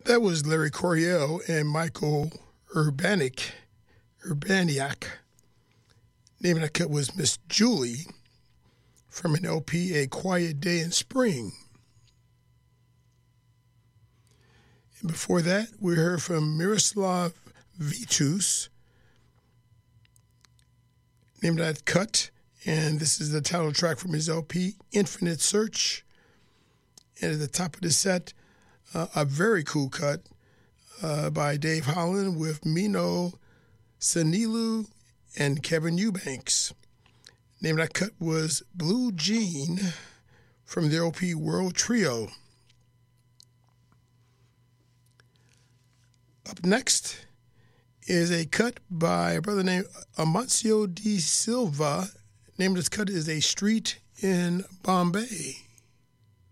That was Larry Coryell and Michael Urbaniak. Name of that cut was Miss Julie from an LP, A Quiet Day in Spring. And before that, we heard from Miroslav Vitus. Name of that cut, and this is the title track from his LP, Infinite Search. And at the top of the set, a very cool cut by Dave Holland with Mino Sanilu and Kevin Eubanks. Name of that cut was Blue Jean from the LP World Trio. Up next is a cut by a brother named Amancio de Silva. Name of this cut is A Street in Bombay.